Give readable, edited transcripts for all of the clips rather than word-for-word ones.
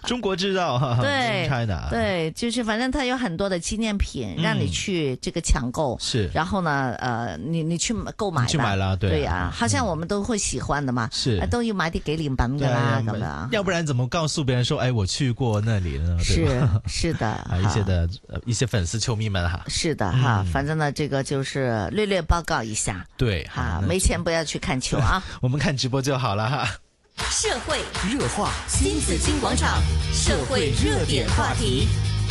中国制造哈， 对 China， 对，就是反正它有很多的纪念品让你去这个抢购， 是， 然后呢，你去购买吧， 你去买了， 对呀，好像我们都会喜欢的嘛， 是， 都要买啲紀念品噶啦，咁樣， 要不然怎麼告訴別人說，哎，我去過那裡呢？ 是的， 一些粉絲球迷們哈， 是的哈，反正呢，這個就是略報告一下， 對哈，沒錢不要去看球啊， 我們看直播就好了哈。 社會熱話，新紫荊廣場，社會熱點話題。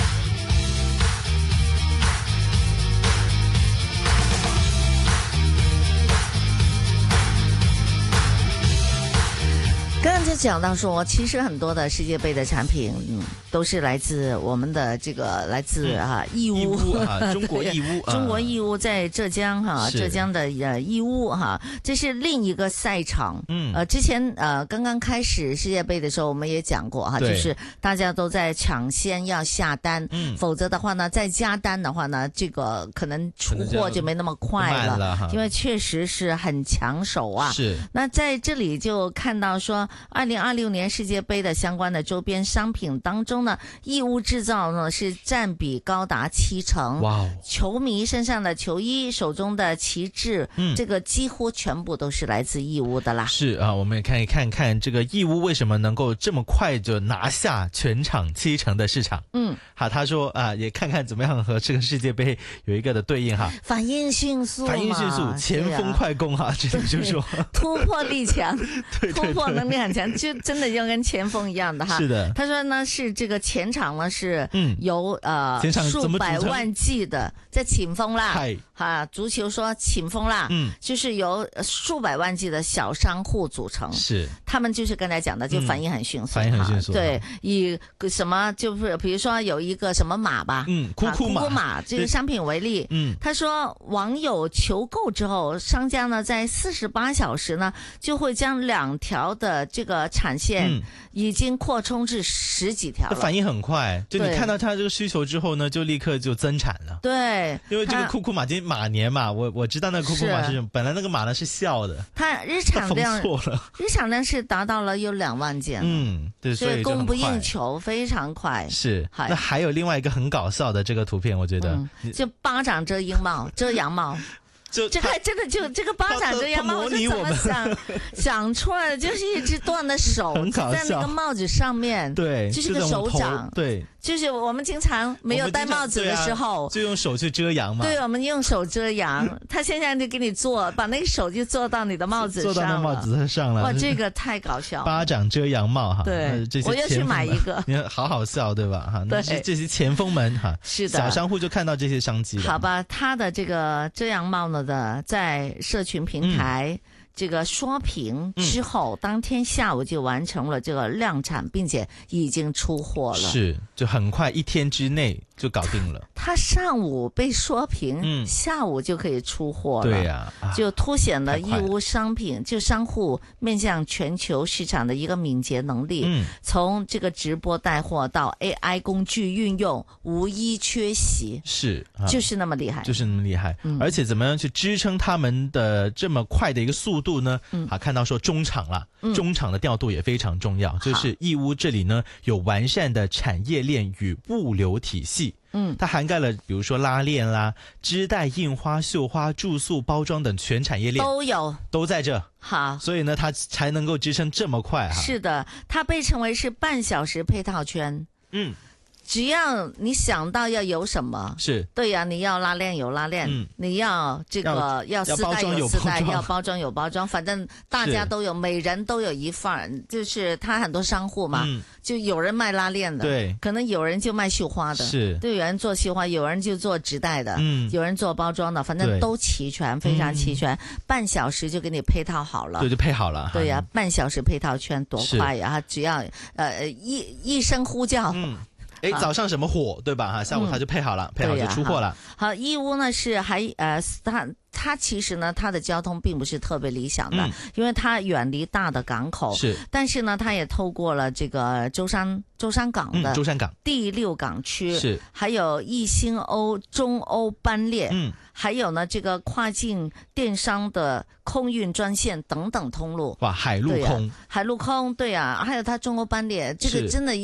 刚刚就講到說，其實很多的世界杯的產品，都是來自我們的這個來自義烏， 中國義烏， 中國義烏在浙江哈，浙江的義烏哈，這是另一個賽場。之前剛剛開始世界杯的時候，我們也講過哈，就是大家都在搶先要下單，否則的話呢，再加單的話呢，這個可能出貨就沒那麼快了，因為確實是很搶手啊。 是。 那在這裡就看到說，2026年世界杯的相關的周邊商品當中呢，義烏製造呢是佔比高達70%。哇！球迷身上的球衣、手中的旗幟，這個幾乎全部都是來自義烏的啦。 是啊，我們也可以看看這個義烏為什麼能夠這麼快就拿下全場70%的市場。好，他說啊，也看看怎麼樣和這個世界杯有一個的對應哈。 反應迅速， 前鋒快攻哈，這裡就說突破力強，突破能力很強，就真的就跟前鋒一樣的哈。 是的， 他說呢，是這個前場呢是由數百萬計的在前鋒啦，哈，足球說前鋒啦，就是由數百萬計的小商戶組成， 是， 他們就是剛才講的，就反應很迅速， 反應很迅速， 對，以什麼就是比如說有一個什麼馬吧， 酷酷馬這個商品為例，他說網友求購之後，商家呢在48小時呢就會將2條的這個產線已經擴充至10幾條了， 反應很快，就你看到他這個需求之後呢，就立刻就增產了。 對， 因為這個酷酷馬今馬年嘛，我知道那個酷酷馬是本來那個馬呢是笑的， 它日產量是達到了有2萬件， 對， 所以供不應求，非常快。 是，那還有另外一個很搞笑的這個圖片，我覺得就巴掌遮陰帽，遮陽帽。這個還真的就這個巴掌遮陽帽，我就怎麼想出來的，就是一隻斷的手在那個帽子上面， 對， 就是個手掌， 對， 就是我們經常沒有戴帽子的時候， 就用手去遮陽嘛。 對，我們用手遮陽，他現在就給你做，把那個手就做到你的帽子上了， 做到那帽子上了。 哇，這個太搞笑了。 巴掌遮陽帽哈， 對，我要去買一個， 你看好好笑對吧？哈， 對， 這些前鋒們哈， 是的， 小商戶就看到這些商機了。 好吧，他的這個遮陽帽呢的在社群平台這個刷屏之後，當天下午就完成了這個量產，並且已經出貨了。 是，就很快1天之內就搞定了。 他上午被刷屏，下午就可以出貨了。 對呀， 就凸顯了義烏商品就商戶面向全球市場的一個敏捷能力。從這個直播帶貨到 AI 工具運用，無一缺席。 是， 就是那麼厲害， 就是那麼厲害。而且怎麼樣去支撐他們的這麼快的一個速度呢？看到說中場了，中場的調度也非常重要。就是義烏這裡呢有完善的產業鏈與物流體系。它涵蓋了比如說拉鏈啦、織帶、印花、繡花、注塑、包裝等全產業鏈都在這。 好， 所以呢，它才能夠支撐這麼快哈。 是的，它被稱為是半小時配套圈。只要你想到要有什麼， 是對呀，你要拉鏈有拉鏈，你要這個要絲帶有絲帶，要包裝有包裝，反正大家都有，每人都有一份。就是他很多商戶嘛，就有人賣拉鏈的， 對， 可能有人就賣繡花的， 是， 對，有人做繡花，有人就做紙袋的，有人做包裝的，反正都齊全，非常齊全，半小時就給你配套好了， 對，就配好了， 對呀，半小時配套圈多快呀！只要一聲呼叫。 早上什麼火對吧？哈，下午他就配好了，配好就出貨了。 好，義烏呢是它其實呢，它的交通並不是特別理想的，因為它遠離大的港口。是，但是呢，它也透過了這個舟山港的舟山港第6港區， 是， 還有義興歐、中歐班列，還有呢這個跨境電商的空運專線等等通路。 哇，海陸空， 海陸空，對啊，還有它中歐班列，這個真的。